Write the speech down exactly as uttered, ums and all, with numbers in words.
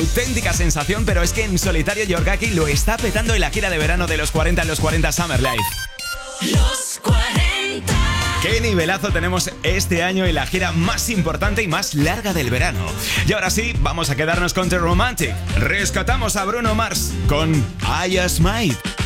Auténtica sensación, pero es que en solitario Yorgaki lo está petando en la gira de verano de los cuarenta en los cuarenta Summer Live. Los cuarenta. ¡Qué nivelazo tenemos este año en la gira más importante y más larga del verano! Y ahora sí, vamos a quedarnos con The Romantic. Rescatamos a Bruno Mars con I Just Might.